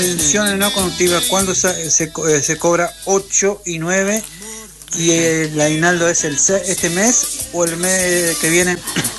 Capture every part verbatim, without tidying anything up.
pensiones no contributivas, ¿cuándo se, se, se cobra? ocho y nueve, y el aguinaldo es el este mes o el mes que viene.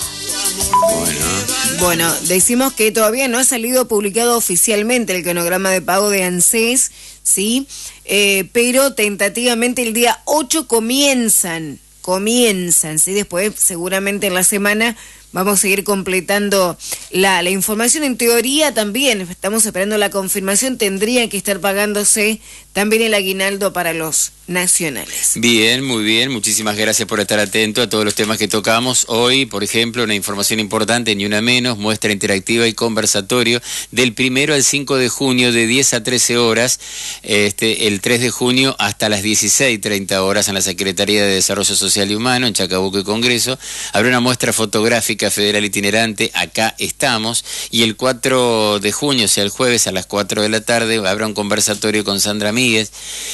Bueno. Bueno, decimos que todavía no ha salido publicado oficialmente el cronograma de pago de ANSES, ¿sí? Eh, pero tentativamente el día ocho comienzan, comienzan, ¿sí? Después seguramente en la semana vamos a seguir completando la, la información. En teoría también, estamos esperando la confirmación, tendría que estar pagándose también el aguinaldo para los nacionales. Bien, muy bien, muchísimas gracias por estar atento a todos los temas que tocamos. Hoy, por ejemplo, una información importante, ni una menos, muestra interactiva y conversatorio del primero al cinco de junio de diez a trece horas, este, el tres de junio hasta las dieciséis treinta horas en la Secretaría de Desarrollo Social y Humano, en Chacabuco y Congreso. Habrá una muestra fotográfica federal itinerante, acá estamos, y el cuatro de junio, o sea el jueves a las cuatro de la tarde, habrá un conversatorio con Sandra Míguez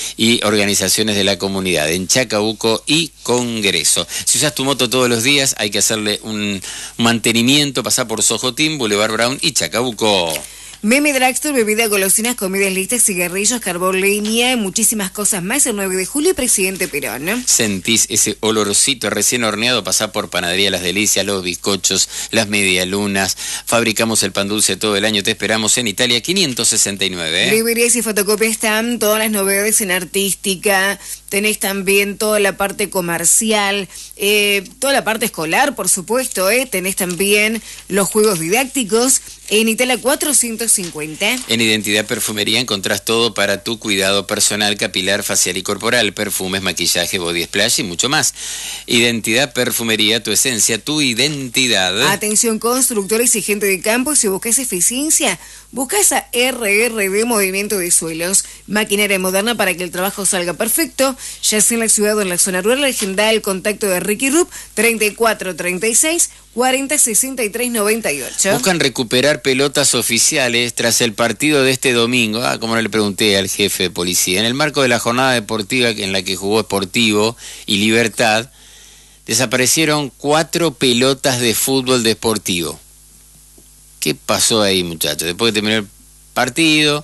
y organizaciones de la comunidad en Chacabuco y Congreso. Si usas tu moto todos los días, hay que hacerle un mantenimiento, pasar por Sojotín, Boulevard Brown y Chacabuco. Meme Dragstore, bebida, golosinas, comidas listas, cigarrillos, carbón, leña y muchísimas cosas más. El nueve de julio, Presidente Perón, ¿no? Sentís ese olorcito recién horneado, pasá por Panadería Las Delicias, los bizcochos, las medialunas. Fabricamos el pan dulce todo el año. Te esperamos en Italia quinientos sesenta y nueve. ¿eh? Librerías y fotocopias están todas las novedades en artística. Tenés también toda la parte comercial, eh, toda la parte escolar, por supuesto. ¿eh? Tenés también los juegos didácticos. En Italia cuatrocientos cincuenta. En Identidad Perfumería encontrás todo para tu cuidado personal, capilar, facial y corporal, perfumes, maquillaje, body splash y mucho más. Identidad Perfumería, tu esencia, tu identidad. Atención constructores y gente de campo, si buscas eficiencia, buscas a R R D Movimiento de Suelos, maquinaria moderna para que el trabajo salga perfecto, ya sea en la ciudad o en la zona rural. Agenda el contacto de Ricky Rupp, treinta y cuatro treinta y seis cuarenta sesenta y tres noventa y ocho. Buscan recuperar pelotas oficiales tras el partido de este domingo. Ah, como no le pregunté al jefe de policía. En el marco de la jornada deportiva en la que jugó Sportivo y Libertad, desaparecieron cuatro pelotas de fútbol deportivo. ¿Qué pasó ahí, muchachos? Después de terminar el partido,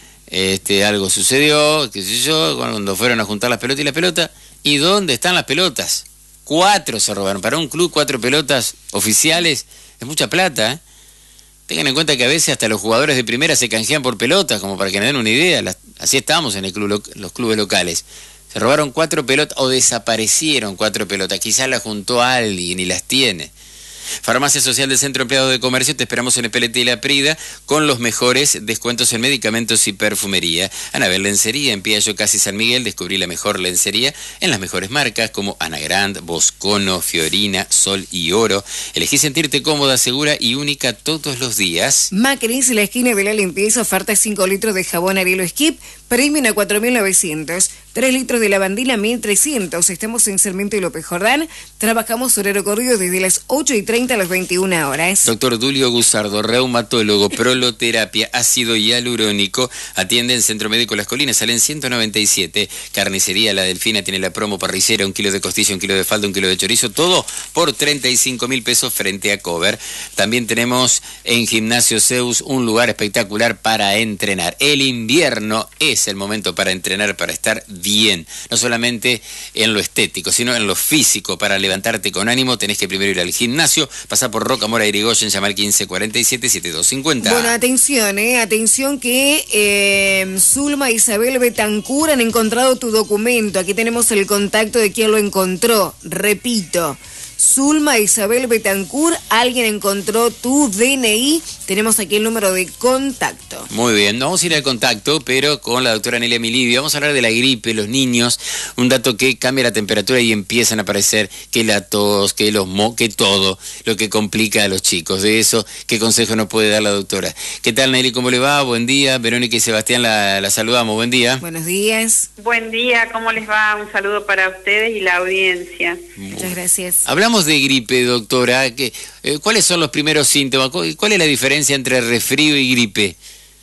este, algo sucedió, qué sé yo, cuando fueron a juntar las pelotas y las pelotas. ¿Y dónde están las pelotas? Cuatro se robaron. Para un club, cuatro pelotas oficiales es mucha plata, ¿eh? Tengan en cuenta que a veces hasta los jugadores de primera se canjean por pelotas, como para que me den una idea. Las, así estamos en el club, los clubes locales. Se robaron cuatro pelotas o desaparecieron cuatro pelotas. Quizás las juntó alguien y las tiene. Farmacia Social del Centro Empleado de Comercio, te esperamos en el P L T y La Prida con los mejores descuentos en medicamentos y perfumería. Anabel Lencería, en Piaggio Casi San Miguel, descubrí la mejor lencería en las mejores marcas como Anagrand, Boscono, Fiorina, Sol y Oro. Elegí sentirte cómoda, segura y única todos los días. Macris, la esquina de la limpieza, oferta cinco litros de jabón Arielo Skip, premium a cuatro mil novecientos. tres litros de lavandina, mil trescientos. Estamos en Sarmiento y López Jordán. Trabajamos horario corrido desde las ocho y treinta a las veintiuna horas. Doctor Dulio Guzardo, reumatólogo, proloterapia, ácido hialurónico. Atiende en Centro Médico Las Colinas, salen ciento noventa y siete. Carnicería La Delfina tiene la promo parrillera, un kilo de costilla, un kilo de falda, un kilo de chorizo, todo por treinta y cinco mil pesos frente a Cover. También tenemos en Gimnasio Zeus un lugar espectacular para entrenar. El invierno es el momento para entrenar, para estar bien, no solamente en lo estético, sino en lo físico. Para levantarte con ánimo tenés que primero ir al gimnasio, pasar por Roca Mora Irigoyen, llamar quince cuarenta y siete setenta y dos cincuenta. Bueno, atención, eh, atención que eh, Zulma e Isabel Betancur han encontrado tu documento. Aquí tenemos el contacto de quien lo encontró. Repito, Zulma e Isabel Betancur, alguien encontró tu D N I. Tenemos aquí el número de contacto. Muy bien, vamos a ir al contacto, pero con la doctora Nelia Milibio. Vamos a hablar de la gripe, los niños, un dato que cambia la temperatura y empiezan a aparecer que la tos, que los mo, que todo lo que complica a los chicos. De eso, ¿qué consejo nos puede dar la doctora? ¿Qué tal, Nelly? ¿Cómo le va? Buen día. Verónica y Sebastián la, la saludamos. Buen día. Buenos días. Buen día, ¿cómo les va? Un saludo para ustedes y la audiencia. Muchas gracias. Hablamos de gripe, doctora. ¿Qué, eh, ¿Cuáles son los primeros síntomas? ¿Cuál es la diferencia entre resfrío y gripe?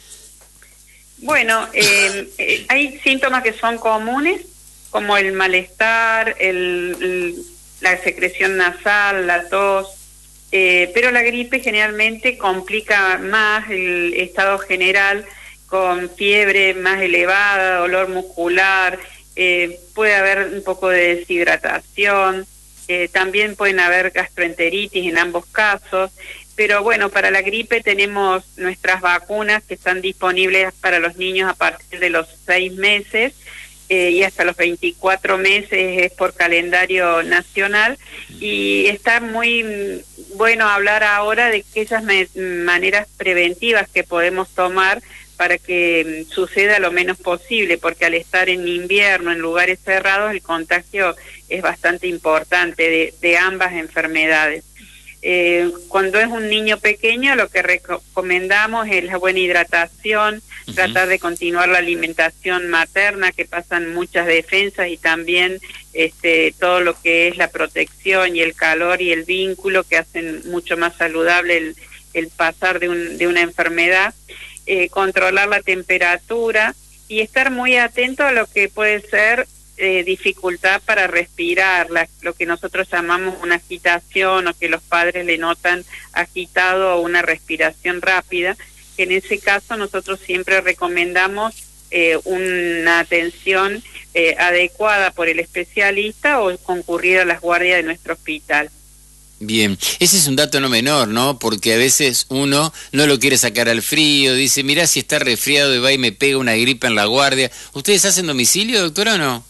Bueno, eh, eh, hay síntomas que son comunes, como el malestar, el, el, la secreción nasal, la tos, eh, pero la gripe generalmente complica más el estado general con fiebre más elevada, dolor muscular, eh, puede haber un poco de deshidratación, eh, también pueden haber gastroenteritis en ambos casos, pero bueno, para la gripe tenemos nuestras vacunas que están disponibles para los niños a partir de los seis meses, Eh, y hasta los veinticuatro meses es por calendario nacional, y está muy bueno hablar ahora de aquellas me maneras preventivas que podemos tomar para que suceda lo menos posible, porque al estar en invierno en lugares cerrados el contagio es bastante importante de, de ambas enfermedades. Eh, cuando es un niño pequeño lo que recomendamos es la buena hidratación, uh-huh. tratar de continuar la alimentación materna, que pasan muchas defensas, y también este, todo lo que es la protección y el calor y el vínculo, que hacen mucho más saludable el, el pasar de, un, de una enfermedad, eh, controlar la temperatura y estar muy atento a lo que puede ser Eh, dificultad para respirar, la, lo que nosotros llamamos una agitación, o que los padres le notan agitado o una respiración rápida, que en ese caso nosotros siempre recomendamos eh, una atención eh, adecuada por el especialista o concurrir a las guardias de nuestro hospital. Bien, ese es un dato no menor, ¿no? Porque a veces uno no lo quiere sacar al frío, dice, mirá si está resfriado y va y me pega una gripa en la guardia. ¿Ustedes hacen domicilio, doctora, o no?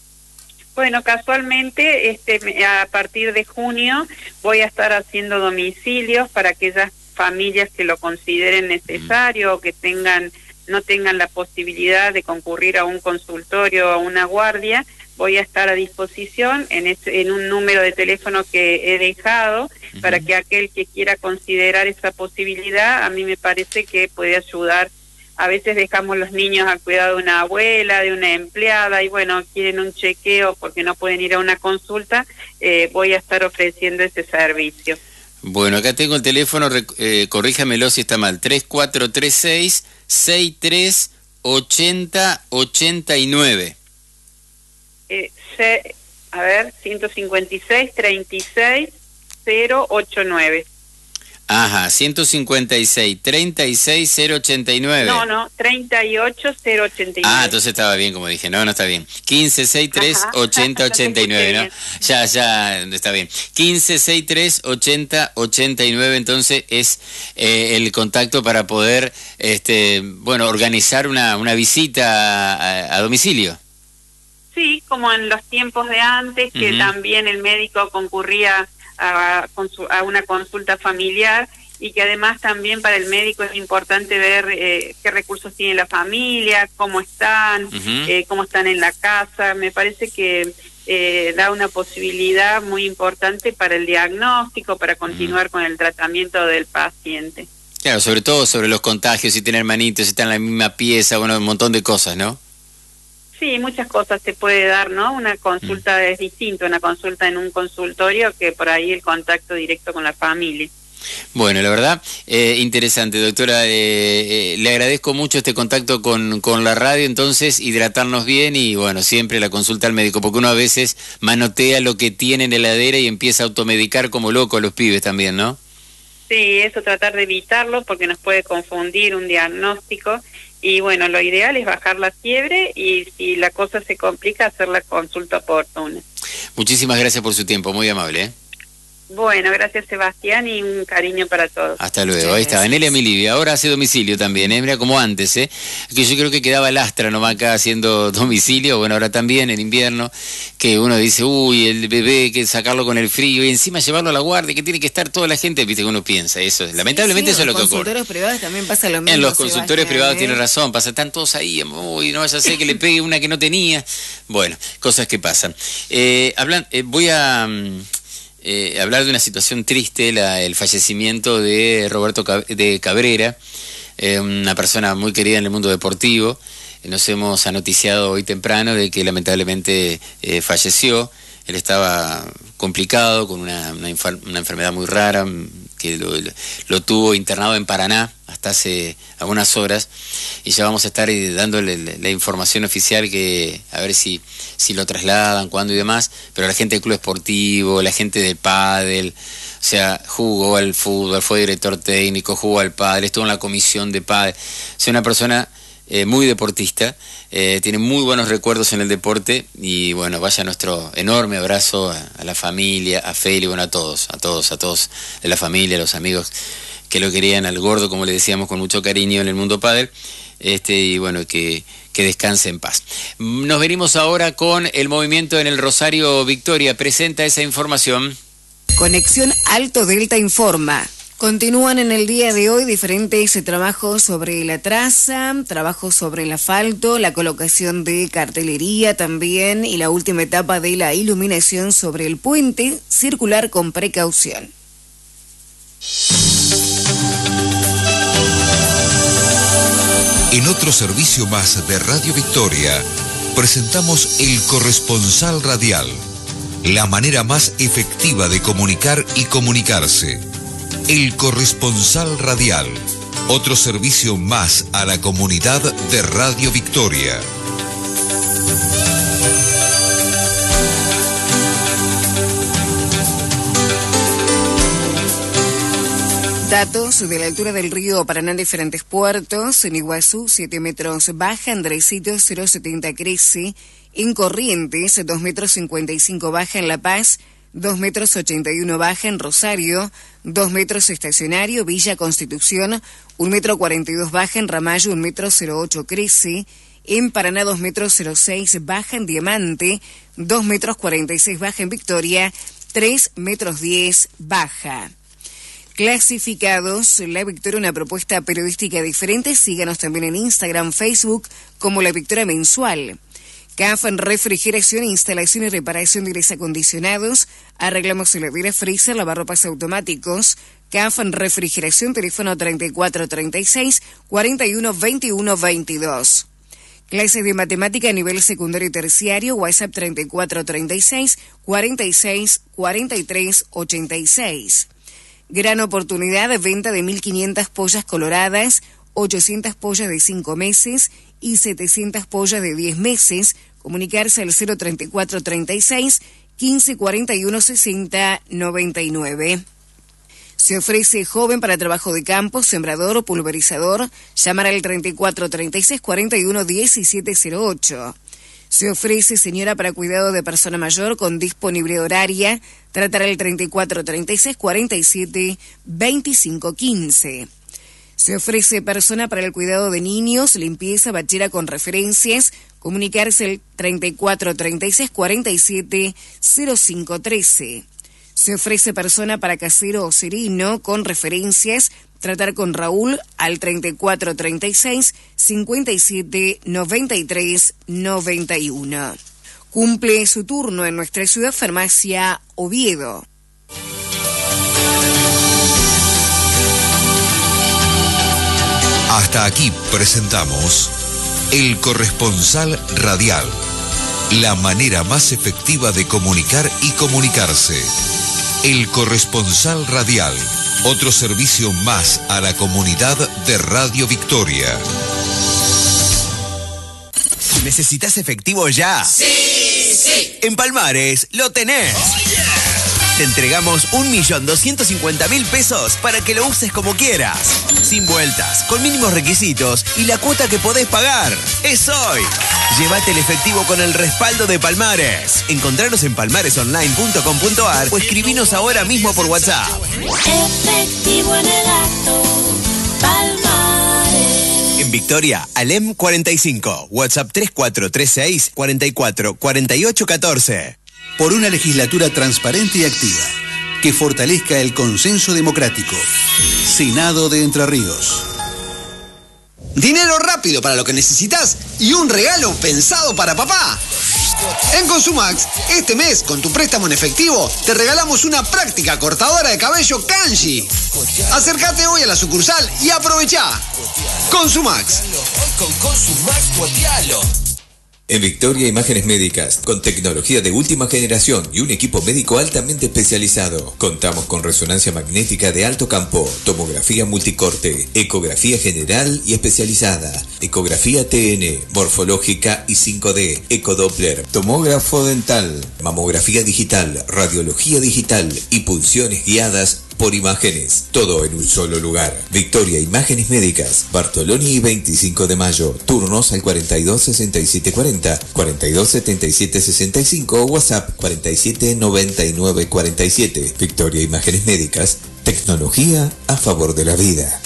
Bueno, casualmente este, a partir de junio voy a estar haciendo domicilios para aquellas familias que lo consideren necesario, o que tengan no tengan la posibilidad de concurrir a un consultorio o a una guardia. Voy a estar a disposición en, este, en un número de teléfono que he dejado, uh-huh. para que aquel que quiera considerar esa posibilidad, a mí me parece que puede ayudar. A veces dejamos los niños al cuidado de una abuela, de una empleada, y bueno, quieren un chequeo porque no pueden ir a una consulta, eh, voy a estar ofreciendo ese servicio. Bueno, acá tengo el teléfono, eh, corríjamelo si está mal, tres cuatro tres seis, seis tres ocho cero ocho nueve. Eh, se, a ver, ciento cincuenta y seis, treinta y seis, cero ochenta y nueve. Ajá, ciento cincuenta y seis, treinta y seis, cero ochenta y nueve. No, no, treinta y ocho, cero ochenta y nueve. Ah, entonces estaba bien, como dije. No, no está bien. quince sesenta y tres, ochenta, ochenta y nueve, ¿no? Ya, ya, está bien. quince sesenta y tres, ochenta, ochenta y nueve, entonces es eh, el contacto para poder, este, bueno, organizar una, una visita a, a domicilio. Sí, como en los tiempos de antes, que uh-huh. también el médico concurría A, a una consulta familiar, y que además también para el médico es importante ver eh, qué recursos tiene la familia, cómo están, uh-huh. eh, cómo están en la casa. Me parece que eh, da una posibilidad muy importante para el diagnóstico, para continuar uh-huh. con el tratamiento del paciente. Claro, sobre todo sobre los contagios, si tiene hermanitos, si está en la misma pieza, bueno, un montón de cosas, ¿no? Sí, muchas cosas se puede dar, ¿no? Una consulta mm. es distinto, una consulta en un consultorio, que por ahí el contacto directo con la familia. Bueno, la verdad, eh, interesante, doctora. Eh, eh, le agradezco mucho este contacto con, con la radio, entonces, hidratarnos bien y, bueno, siempre la consulta al médico, porque uno a veces manotea lo que tiene en la heladera y empieza a automedicar como loco a los pibes también, ¿no? Sí, eso, tratar de evitarlo, porque nos puede confundir un diagnóstico. Y bueno, lo ideal es bajar la fiebre, y si la cosa se complica, hacer la consulta oportuna. Muchísimas gracias por su tiempo, muy amable, ¿eh? Bueno, gracias Sebastián, y un cariño para todos. Hasta luego, ahí está, Enelia Milivia, ahora hace domicilio también, ¿eh? Mira, como antes, ¿eh? Que yo creo que quedaba lastra nomás acá haciendo domicilio, bueno, ahora también en invierno, que uno dice, uy, el bebé, que sacarlo con el frío, y encima llevarlo a la guardia, que tiene que estar toda la gente, viste, que uno piensa, eso, lamentablemente sí, sí, eso es lo que ocurre. En los consultorios privados también pasa lo mismo. En los consultorios privados ¿eh? Tiene razón, pasa, están todos ahí, uy, no vaya a ser que le pegue una que no tenía, bueno, cosas que pasan. Eh, hablan, eh, voy a... Um, Eh, hablar de una situación triste, la, el fallecimiento de Roberto Cab- de Cabrera, eh, una persona muy querida en el mundo deportivo. Nos hemos anoticiado hoy temprano de que lamentablemente eh, falleció. Él estaba complicado con una, una, infa- una enfermedad muy rara, que lo, lo tuvo internado en Paraná hasta hace algunas horas, y ya vamos a estar dándole la información oficial, que a ver si, si lo trasladan, cuándo y demás, pero la gente del club esportivo, la gente del pádel, o sea, jugó al fútbol, fue director técnico, jugó al pádel, estuvo en la comisión de pádel, o sea, una persona eh, muy deportista, eh, tiene muy buenos recuerdos en el deporte y bueno, vaya nuestro enorme abrazo a, a la familia, a Feli, bueno, a todos, a todos, a todos de la familia, a los amigos que lo querían, al gordo, como le decíamos, con mucho cariño en el mundo pádel, este, y bueno, que, que descanse en paz. Nos venimos ahora con el movimiento en el Rosario Victoria, presenta esa información. Conexión Alto Delta informa. Continúan en el día de hoy diferentes trabajos sobre la traza, trabajos sobre el asfalto, la colocación de cartelería también y la última etapa de la iluminación sobre el puente, circular con precaución. En otro servicio más de Radio Victoria, presentamos El Corresponsal Radial, la manera más efectiva de comunicar y comunicarse. El Corresponsal Radial, otro servicio más a la comunidad de Radio Victoria. Datos de la altura del río Paraná en diferentes puertos. En Iguazú, siete metros baja. Andresito, cero coma setenta crece. En Corrientes, dos metros cincuenta y cinco baja. En La Paz, dos metros ochenta y uno baja. En Rosario, dos metros estacionario. Villa Constitución, un metro cuarenta y dos baja. En Ramallo, un metro cero ocho crece. En Paraná, dos metros cero seis baja. En Diamante, dos metros cuarenta y seis baja. En Victoria, tres metros diez baja. Clasificados, La Victoria, una propuesta periodística diferente. Síganos también en Instagram, Facebook, como La Victoria Mensual. C A F en refrigeración, instalación y reparación de aires acondicionados. Arreglamos heladeras, freezer, lavarropas automáticos. C A F en refrigeración, teléfono treinta y cuatro treinta y seis, cuarenta y uno veintiuno veintidós. Clases de matemática a nivel secundario y terciario, WhatsApp treinta y cuatro treinta y seis, cuarenta y seis, cuarenta y tres ochenta y seis. Gran oportunidad de venta de mil quinientas pollas coloradas, ochocientas pollas de cinco meses y setecientas pollas de diez meses. Comunicarse al cero treinta y cuatro treinta y seis, quince cuarenta y uno sesenta noventa y nueve. Se ofrece joven para trabajo de campo, sembrador o pulverizador. Llamar al treinta y cuatro treinta y seis, cuarenta y uno diecisiete cero ocho. Se ofrece señora para cuidado de persona mayor con disponibilidad horaria. Tratar el treinta y cuatro treinta y seis, cuarenta y siete veinticinco quince. Se ofrece persona para el cuidado de niños, limpieza, bachera con referencias. Comunicarse el treinta y cuatro treinta y seis, cuarenta y siete cero cinco trece. Se ofrece persona para casero o serino con referencias. Tratar con Raúl al treinta y cuatro treinta y seis, cincuenta y siete noventa y tres noventa y uno. Cumple su turno en nuestra ciudad Farmacia Oviedo. Hasta aquí presentamos El Corresponsal Radial, la manera más efectiva de comunicar y comunicarse. El Corresponsal Radial, otro servicio más a la comunidad de Radio Victoria. ¿Necesitas efectivo ya? ¡Sí, sí! En Palmares lo tenés. Oh, yeah. Te entregamos un millón doscientos cincuenta mil pesos para que lo uses como quieras. Sin vueltas, con mínimos requisitos y la cuota que podés pagar. ¡Es hoy! Llévate el efectivo con el respaldo de Palmares. Encontranos en palmares online punto com punto a r o escribinos ahora mismo por WhatsApp. Efectivo en el acto, Palmares. En Victoria, Alem cuarenta y cinco. WhatsApp tres cuatro tres seis, cuarenta y cuatro, cuarenta y ocho catorce. Por una legislatura transparente y activa, que fortalezca el consenso democrático. Senado de Entre Ríos. Dinero rápido para lo que necesitas y un regalo pensado para papá. En Consumax, este mes, con tu préstamo en efectivo, te regalamos una práctica cortadora de cabello Kanji. Acércate hoy a la sucursal y aprovechá. Consumax. Con Consumax, cuotealo. En Victoria, imágenes médicas, con tecnología de última generación y un equipo médico altamente especializado. Contamos con resonancia magnética de alto campo, tomografía multicorte, ecografía general y especializada, ecografía T N, morfológica y cinco D, ecodoppler, tomógrafo dental, mamografía digital, radiología digital y punciones guiadas por imágenes. Todo en un solo lugar. Victoria Imágenes Médicas. Bartoloni y veinticinco de mayo. Turnos al cuarenta y dos sesenta y siete cuarenta, cuarenta y dos setenta y siete sesenta y cinco o WhatsApp cuarenta y siete noventa y nueve cuarenta y siete. Victoria Imágenes Médicas. Tecnología a favor de la vida.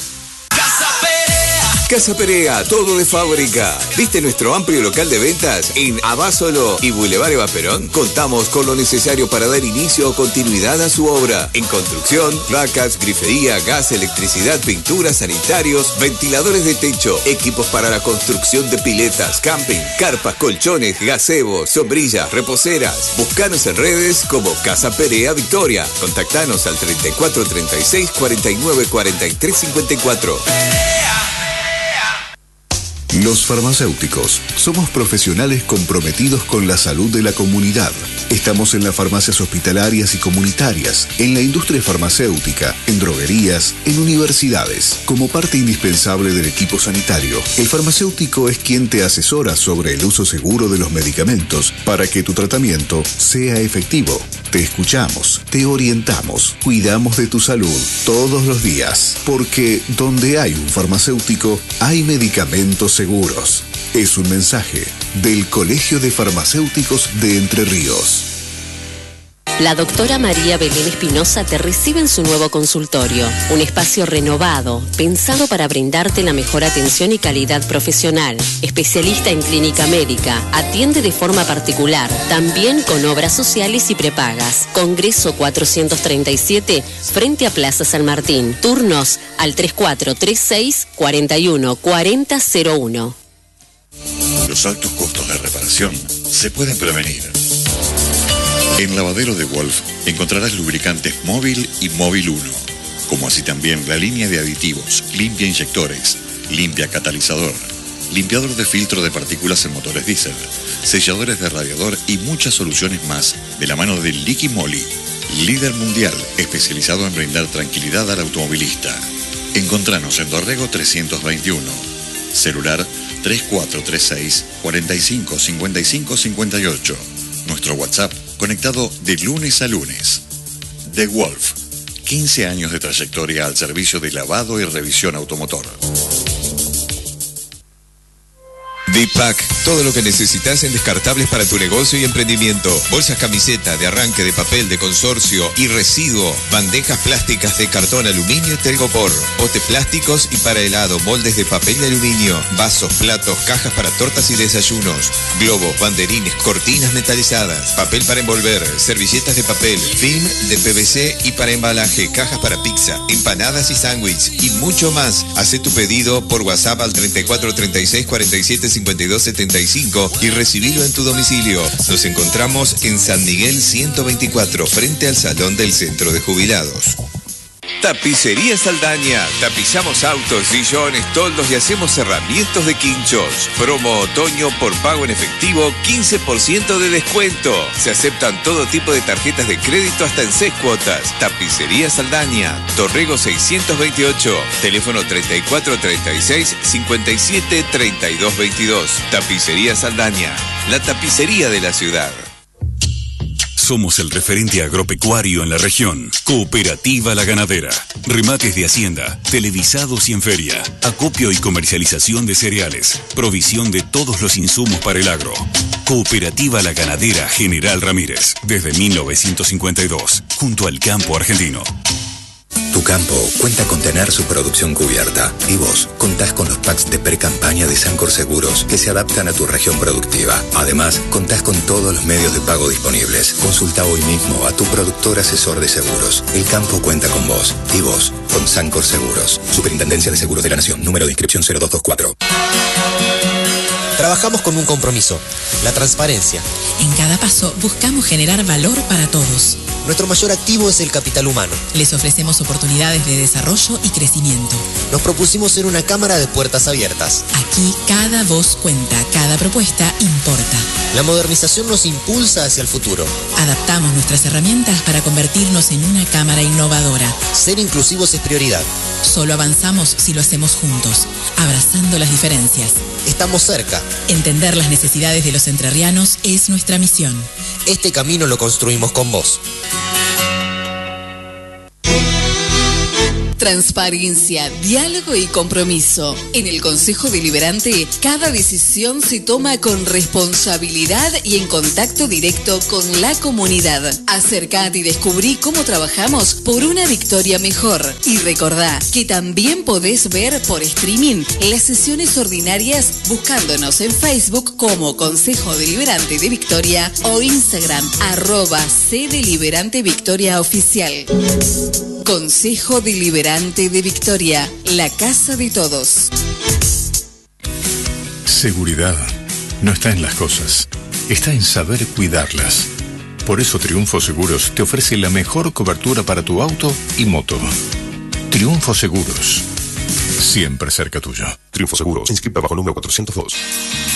Casa Perea, todo de fábrica. ¿Viste nuestro amplio local de ventas en Abasolo y Boulevard Eva Perón? Contamos con lo necesario para dar inicio o continuidad a su obra. En construcción, placas, grifería, gas, electricidad, pintura, sanitarios, ventiladores de techo, equipos para la construcción de piletas, camping, carpas, colchones, gazebos, sombrillas, reposeras. Buscanos en redes como Casa Perea Victoria. Contactanos al treinta y cuatro treinta y seis cuarenta y nueve cuarenta y tres cincuenta y cuatro. Los farmacéuticos somos profesionales comprometidos con la salud de la comunidad. Estamos en las farmacias hospitalarias y comunitarias, en la industria farmacéutica, en droguerías, en universidades. Como parte indispensable del equipo sanitario, el farmacéutico es quien te asesora sobre el uso seguro de los medicamentos para que tu tratamiento sea efectivo. Te escuchamos, te orientamos, cuidamos de tu salud todos los días, porque donde hay un farmacéutico, hay medicamentos seguros. Seguros. Es un mensaje del Colegio de Farmacéuticos de Entre Ríos. La doctora María Belén Espinosa te recibe en su nuevo consultorio, un espacio renovado, pensado para brindarte la mejor atención y calidad profesional. Especialista en clínica médica, atiende de forma particular, también con obras sociales y prepagas. Congreso cuatrocientos treinta y siete, frente a Plaza San Martín. Turnos al treinta y cuatro treinta y seis cuarenta y uno cuarenta cero uno. Los altos costos de reparación se pueden prevenir. En Lavadero de Wolf encontrarás lubricantes Móvil y Móvil uno, como así también la línea de aditivos Limpia Inyectores, Limpia Catalizador, limpiador de filtro de partículas en motores diésel, selladores de radiador y muchas soluciones más de la mano de Liqui Moly, líder mundial especializado en brindar tranquilidad al automovilista. Encontranos en Dorrego trescientos veintiuno, celular tres cuatro tres seis cuarenta y cinco cincuenta y cinco cincuenta y ocho. Nuestro WhatsApp conectado de lunes a lunes. The Wolf, quince años de trayectoria al servicio de lavado y revisión automotor. Deepak, todo lo que necesitas en descartables para tu negocio y emprendimiento. Bolsas camiseta, de arranque, de papel, de consorcio y residuo. Bandejas plásticas de cartón, aluminio y telgopor. Botes plásticos y para helado, moldes de papel y aluminio. Vasos, platos, cajas para tortas y desayunos. Globos, banderines, cortinas metalizadas. Papel para envolver, servilletas de papel, film de P V C y para embalaje. Cajas para pizza, empanadas y sándwich y mucho más. Haz tu pedido por WhatsApp al treinta y cuatro treinta y seis cuarenta y siete cincuenta y dos setenta y cinco y recibilo en tu domicilio. Nos encontramos en San Miguel ciento veinticuatro, frente al Salón del Centro de Jubilados. Tapicería Saldaña. Tapizamos autos, sillones, toldos y hacemos cerramientos de quinchos. Promo otoño por pago en efectivo, quince por ciento de descuento. Se aceptan todo tipo de tarjetas de crédito hasta en seis cuotas. Tapicería Saldaña. Torrego seiscientos veintiocho. Teléfono treinta y cuatro treinta y seis cincuenta y siete treinta y dos veintidós. Tapicería Saldaña. La tapicería de la ciudad. Somos el referente agropecuario en la región. Cooperativa La Ganadera. Remates de hacienda, televisados y en feria. Acopio y comercialización de cereales. Provisión de todos los insumos para el agro. Cooperativa La Ganadera General Ramírez. Desde mil novecientos cincuenta y dos. Junto al campo argentino. Tu campo cuenta con tener su producción cubierta y vos contás con los packs de pre-campaña de Sancor Seguros que se adaptan a tu región productiva. Además, contás con todos los medios de pago disponibles. Consulta hoy mismo a tu productor asesor de seguros. El campo cuenta con vos y vos con Sancor Seguros. Superintendencia de Seguros de la Nación. Número de inscripción cero dos dos cuatro. Trabajamos con un compromiso, la transparencia. En cada paso buscamos generar valor para todos. Nuestro mayor activo es el capital humano. Les ofrecemos oportunidades de desarrollo y crecimiento. Nos propusimos ser una cámara de puertas abiertas. Aquí cada voz cuenta, cada propuesta importa. La modernización nos impulsa hacia el futuro. Adaptamos nuestras herramientas para convertirnos en una cámara innovadora. Ser inclusivos es prioridad. Solo avanzamos si lo hacemos juntos, abrazando las diferencias. Estamos cerca. Entender las necesidades de los entrerrianos es nuestra misión. Este camino lo construimos con vos. Transparencia, diálogo y compromiso. En el Consejo Deliberante, cada decisión se toma con responsabilidad y en contacto directo con la comunidad. Acercate y descubrí cómo trabajamos por una Victoria mejor. Y recordá que también podés ver por streaming las sesiones ordinarias buscándonos en Facebook como Consejo Deliberante de Victoria o Instagram arroba C Deliberante Victoria Oficial. Consejo Deliberante de Victoria, la casa de todos. Seguridad no está en las cosas, está en saber cuidarlas. Por eso Triunfo Seguros te ofrece la mejor cobertura para tu auto y moto. Triunfo Seguros, siempre cerca tuyo. Triunfo Seguros, inscrita bajo número cuatrocientos dos.